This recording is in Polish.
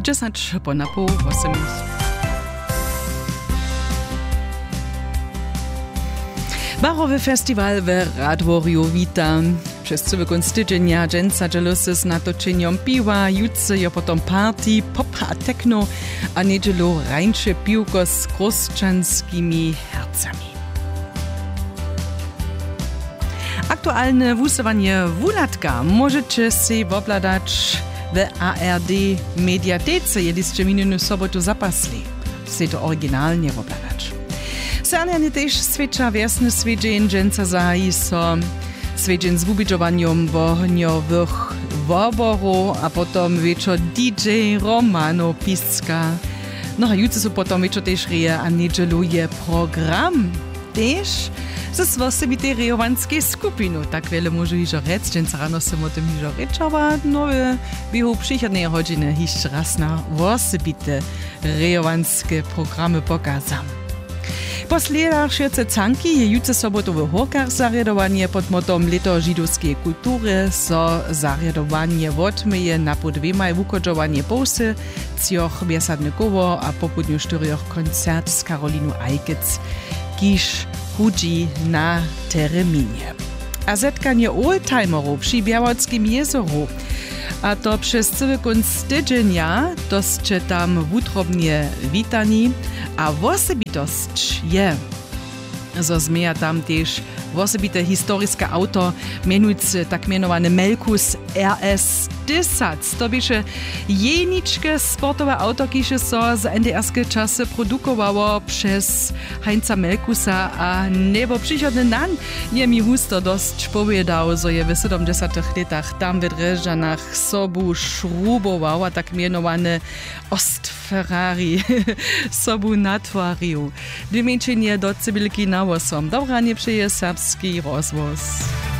10 po na pół 8. Barowy festiwal w Radworju witam. Przez cały koniec tygodnia dżęca dzielosy z natoczeniem piwa, jutce je potom party, pop a techno, a niedzielu rańcze piłko z kruszczanskimi hercami. Aktualne wusowanie wulatka możecie si obladać w ARD mediatece, jedyście minioną sobotu zapasli. Se to oryginalnie obladać. Sanianie też świadcza wiesny swiedzień dżęca zahi so swiedzień z wubidżowaniem wohniowych woborów, a potom wieczor DJ Romano Pistka. No a jutro potom wieczor też reje a niedzieluje program. Też ze osobitej rejowanskiej skupiny. Tak wiele może iżo rec, dżęca rano sam o tym iżo reczowa, no w biegu przychodnej godziny jeszcze raz na osobite rejowanskie programy pokazam. Po sledach širce canki je jutro sobotowe horkach zarjadowanie pod motom Leto židovskiej kultury, so zarjadowanie odmyje na po 2 wukodžovanie pousy, cioch biesadne koło, a po południu 4 koncert z Karolinu Ajkec, kiż hudzi na terminie. A zetkanie oldtimerów przy Białockim jezoru, a to przez cały koniec tygodnia dostcie tam wutrobnie witani, a osobitość je, zo zmieja tam też osobite historiske auto, mianujúce tak mianowany Melkus RS10. To bieše jeničke sportowe auto, kiže so z NDR-ske czasy produkowało przez Heinza Melkusa, a nebo przychodny nan je mi husto dość powiedział, zo je w 70 latach tam w Dreżanach sobu szrubował, a tak mianowany Ostferrari sobu natwarił. Dymięczenie do cybylki na łosom. Dobranie przyje serbski rozwoz.